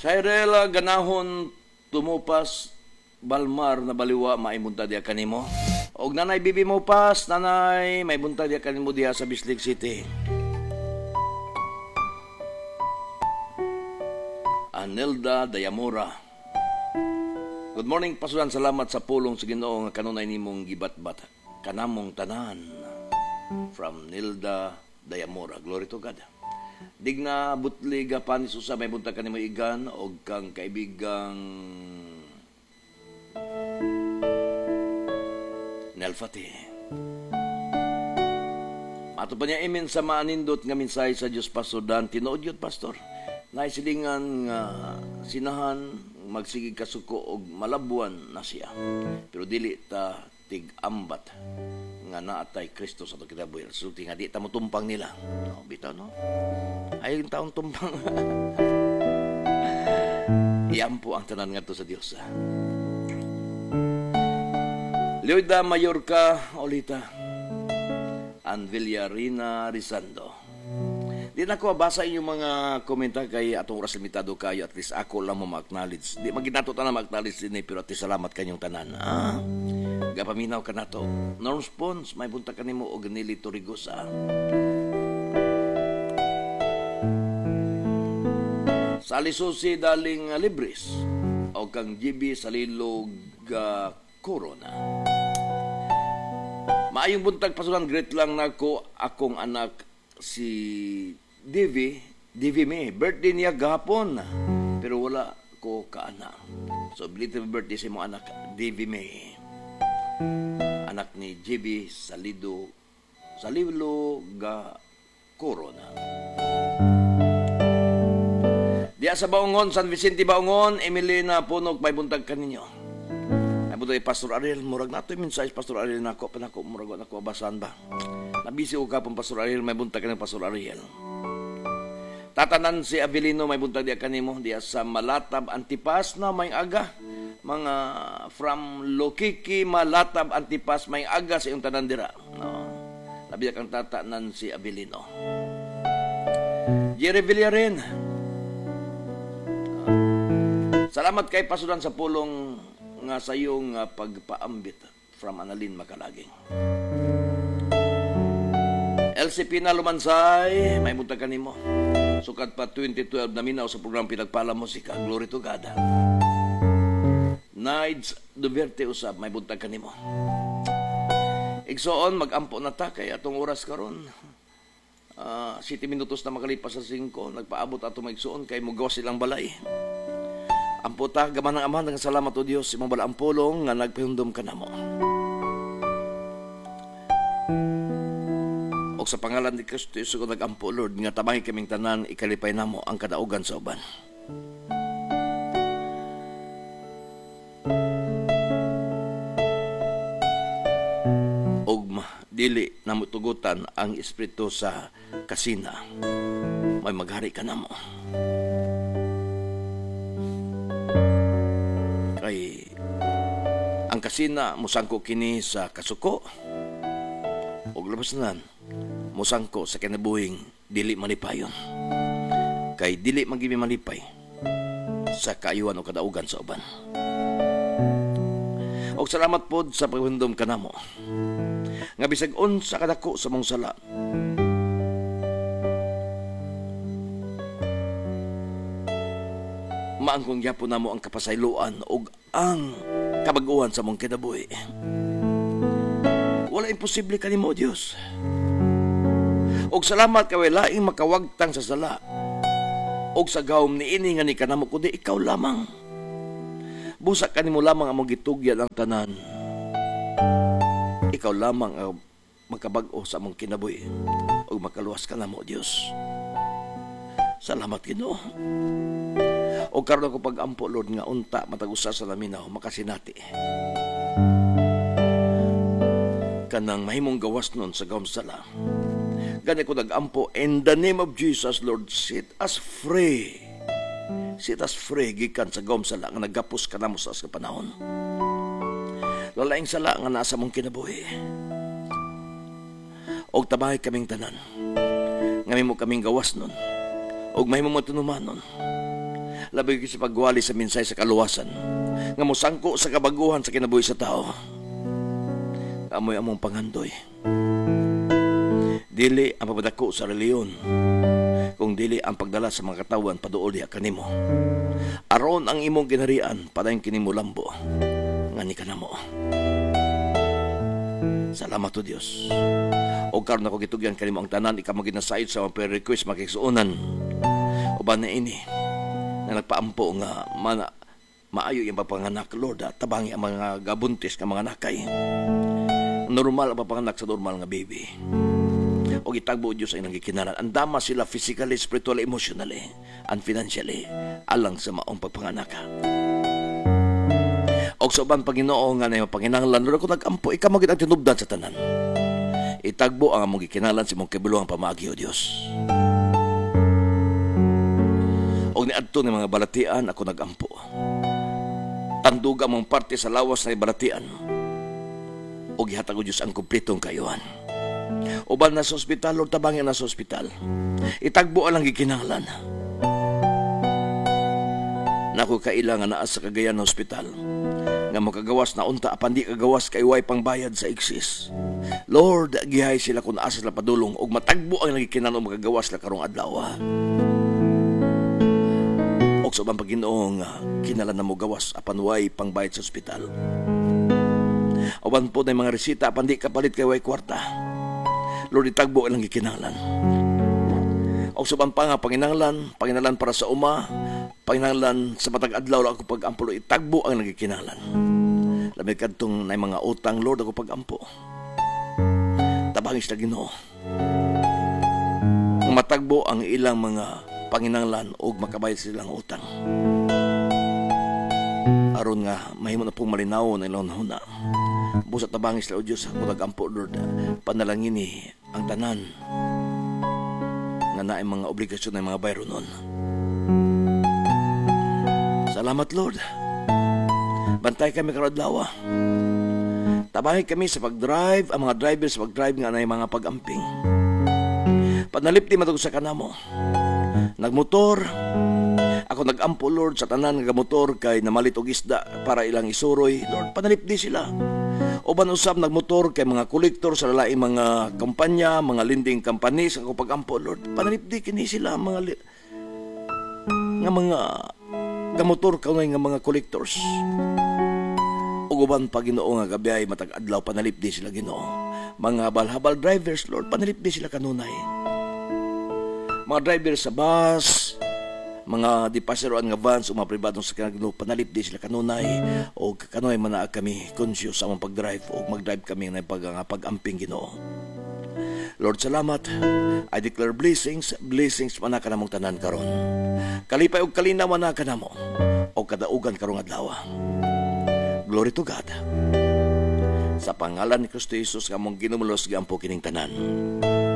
Cyril, ganahon tumupas balmar na baliwa maimunta diya kanimo. Og nanay bibi mo pas, nanay may bunta diya kanimo diya sa Bislig City. Anelda Dayamora. Good morning, pasudan. Salamat sa pulong sa Ginoo nga kanunay nimong gibat-bat kanamong tanan. From Nilda Dayamora. Glory to God. Digna butliga panis usa may bunta kanimo igan og kang kaibigang Nelfati. Ato pa niya imin sa maanindot nga minsay sa Dios Pastor Dan tinuod yun, Pastor. Naisilingan nga sinahan magsigig kasuko og malabuan na siya. Pero dili ta tig-ambat nga naatay Kristo sa kinabuhi. Sulti nga di ta mo tumpang nila. No, bitaw no. Ay yung taong tumpang. Iampo ang tanan nga to sa Dios. Leoida Mayorka Olita and Villarina Rizando. Di na ko basa inyong mga komenta kay atong oras limitado kayo, at least ako lang mo ma-acknowledge. Di maginato ta na ma-acknowledge din pero at least salamat kanyong tanan. Gapaminaw ka na to. No response, may punta ka nimo og Nili Torrigosa. Salisusi daling Libris o kang GB Salilog Corona. Maayong buntag pasulan, great lang nako akong anak si Divi May. Birthday niya gahapon pero wala ko kaana. So belated birthday sa mong anak Divi May. Anak ni GB Salilog Corona. Diya sa Baungon, San Vicente Baungon, Emilina Punog, may buntag kaninyo. May buntag Pastor Ariel, murag na ito yung mensahe, Pastor Ariel, nako, murag na ako, abasan ba? Nabisi ko ka pong Pastor Ariel, may buntag ka ng Pastor Ariel. Tatanan si Avelino, may buntag diya kanimo, diya sa Malatab, Antipas na may aga. Mga from Lokiki, Malatab, Antipas, may aga sa iyong tanan dira. No. Labi kang tatanan si Avelino. Jerry Villarin. Salamat kay pasudan sa pulong nga sa iyong pagpaambit from Annalyn Makalaging. LCP na Lumansay, may buntag kanimo. Sukat pa 2012 na minaw sa program Pinagpala Musika. Glory to God. Nides Duverte usab, may buntag kanimo. Igsoon, mag-ampo na ta kay atong oras karon. 7 minutos na makalipas sa 5. Nagpaabot ato maigsoon kay mugawas silang balay. Ampo ta, gaman ng Ama, salamat o Diyos, imong bala ang pulong nga nagpahundom ka na mo. O sa pangalan ni Kristo Yesu ko nag-ampo, Lord, nga tabangi kaming tanan, ikalipay na mo ang kadaugan sa uban. Og dili na mutugutan ang espiritu sa kasina. May maghari ka na mo. Kay ang kasina musangko kini sa kasuko og labas nan musangko sa kinabuhing dili malipayon kay dili magimi malipay sa kaayuhan o kadaugan sa uban. Og salamat pod sa paghundom kanamo nga bisag unsa kadako sa mong sala maangkong gyapon namo ang kapasayloan ug ang kabag-uhan sa mong kinabuhi. Wala imposible kanimo, Dios. Og salamat kay laing makawagtang sa sala. Og sa gawom niini nga ni kanamo kundi ikaw lamang. Busa kanimo lamang ang gitugyan ang tanan. Ikaw lamang ang makabag-o sa mong kinabuhi og makaluwas kanamo, Dios. Salamat Ginoo. O karon ako pag-ampo, Lord, nga unta matag-usa sa laminaw makasinati. Kanang mahimong gawas nun sa gawom sala. Gani ko nag-ampo, in the name of Jesus, Lord, set us free. Set us free gikan sa gawom sala nga naggapos ka namo sa panahon. Lalaing sala nga nasa mong kinabuhi. Og tabahay kaming tanan. Nga mo kaming gawas nun. Og mahimong matunuman nun. Labi ko sa pagwali sa minsay sa kaluwasan. Nga musangko sa kabaguhan sa kinabuhi sa tao. Amoy among panghandoy. Dili ang papadako sa reliyon, kung dili ang pagdala sa mga katawan paduol diha kanimo. Aron ang imong ginharian padayon kinimo lambo ngani kanamo. Salamat to Dios. O karon ako gitugyan kanimo ang tanan ikaw maginasayod sa mga prayer request makigsuonan. Uban na ini na nagpaampo nga maayo yung papanganak, Lord, tabangi ang mga gabuntis nga mga nakay. Normal ang papanganak sa normal nga baby. O gitagbo Diyos ay nangikinaran. Andama sila physically, spiritually, emotionally, and financially alang sa maong pagpanganak. O sa uban Panginoon nga na yung panginahanglan, Lord, ako nag-ampo, ikaw magit ang tinubdan sa tanan. Itagbo ang among gikinalan si mong kibuluang pamagi o Diyos. O niadto ni mga balatian, ako nag-ampo. Tandug ang mong parte sa lawas na balatian. O gihatag o Diyos ang kumpletong kayuhan. Uban na sa ospital, Lord, tabangin na sa ospital. Itagbo alang gikinahanglan. Naku kailangan na sa Cagayan na ospital. Nga makagawas na unta, apan di kagawas kay way pangbayad sa iksis. Lord, gihay sila kung asa sila padulong og matagbo ang nagikinahanglan o makagawas na karong adlaw. Og sa ubang Panginoon nga kinalan na mo gawas apan way pangbayad sa ospital. Uban po na mga resita apan di kapalit kay way kwarta. Lord, itagbo ang gikinahanglan. Og sa ubang pa nga panginahanglan para sa uma, panginahanglan sa matag adlaw lang ako pag-ampo, itagbo ang nagikinahanglan. Labi kadtong nay mga utang, Lord, ako pag-ampo. Tabangin sila Ginoo. Matagbo ang ilang mga panginahanglan og makabayad silang utang. Aron nga mahimo na pong malinaw na ilang huna. Busa tabangin sila o Diyos, ako nag-ampo, Lord, panalangin ni ang tanan nga naay mga obligasyon ng mga bayro nun. Salamat, Lord. Bantay kami karadlaw. Tabangin kami sa pag-drive, ang mga driver sa pag-drive nga naay mga pag-amping. Panalipti matug sa kanamo. Nagmotor, ako nag-ampo, Lord, sa tanan nga motor kay namalit og isda para ilang isuroy. Lord, panalipti sila. Uban usab nagmotor kay mga kolektor sa lalaing mga kampanya, mga lending companies ako pag-ampo, Lord. Panalipdi kini sila mga gamotor kaunay nga mga collectors. Ug uban pa Ginoo nga gabi ay matag adlaw panalipdi sila Ginoo. Mga habal-habal drivers, Lord, panalipdi sila kanunay. Mga driver sa bus, mga dipaseroan nga vans o mga pribadong sa kanagno, panalipdi sila kanunay o kanunay manaa kami conscious sa among pag-drive o mag-drive kami na pag-amping Ginoo. Lord, salamat. I declare blessings manaka namong tanan karon. Kalipay og kalinaw manaka namo o kadaugan karong adlaw. Glory to God. Sa pangalan ni Kristo Jesus nga mong ginumulos gampo kining tanan.